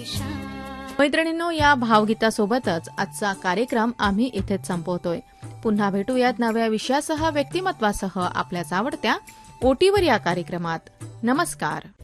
मैत्रिणींनो, या भावगीतासोबतच आजचा कार्यक्रम आम्ही इथेच संपवतोय. पुन्हा भेटूयात नव्या विषयासह, व्यक्तिमत्वासह आपल्याच आवडत्या ओटीवर या कार्यक्रमात. नमस्कार.